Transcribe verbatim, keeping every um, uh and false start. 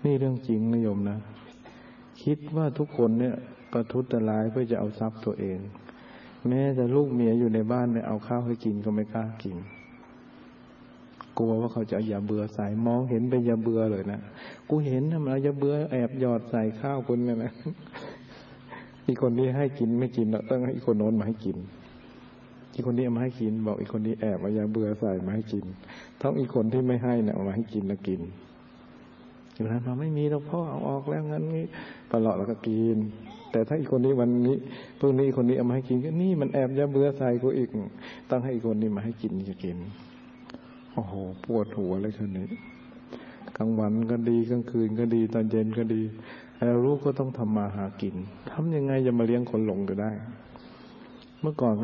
นี่เรื่องจริงนะโยมนะคิดว่าทุกคนเนี่ยประทุษร้ายเพื่อจะเอาทรัพย์ตัวเองแม้แต่ลูกเมียอยู่ในบ้านเนี่ยเอาข้าวให้กินก็ไม่กล้ากินกลัวว่าเขาจะเอายาเบื่อใส่มองเห็นเป็นยาเบื่อเลยนะกูเห็นนะมันเอายาเบื่อแอบหยอดใส่ข้าวคุณเนี่ยนะอีกคนนี้ให้กินไม่กินแล้วต้องให้อีกคนโน้นมาให้กินอีกคนนี้เอามาให้กินบอกอีกคนนี้แอบเอายาเบื่อใส่มาให้กินท้องอีกคนที่ไม่ให้เนี่ยเอามาให้กินแล้วกินอย่างนั้นมาไม่มีแล้วพ่อเอาออกแล้วงั้นงี้ปลอดแล้วก็กินแต่ถ้าอีกคนนี้วันนี้พรุ่งนี้คนนี้เอามาให้กินก็นี่มันแอบยาเบื่อใส่กูอีกต้องให้อีกคนนี้มาให้กินจะกินโอ้โหปวดหัวเลยคนนี้กลางวันก็ดีกลางคืนก็ดีตอนเย็นก็ดีแล้วลูกก็ต้องทำมาหากินทำยังไงจะมาเลี้ยงคนหลงก็ได้เมื่อก่อน